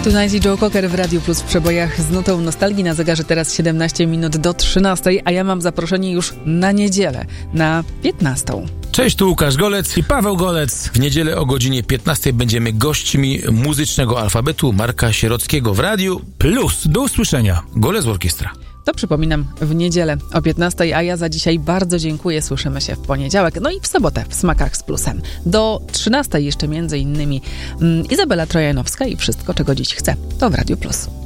Tonight i Joe Cocker w Radiu Plus w przebojach z nutą nostalgii. Na zegarze teraz 17 minut do 13, a ja mam zaproszenie już na niedzielę, na 15. Cześć, tu Łukasz Golec i Paweł Golec. W niedzielę o godzinie 15 będziemy gośćmi muzycznego alfabetu Marka Sierockiego w Radiu Plus. Do usłyszenia. Golec Orkiestra. To przypominam w niedzielę o 15, a ja za dzisiaj bardzo dziękuję. Słyszymy się w poniedziałek, no i w sobotę w Smakach z Plusem. Do 13 jeszcze między innymi Izabela Trojanowska i Wszystko, czego dziś chcę. To w Radiu Plus.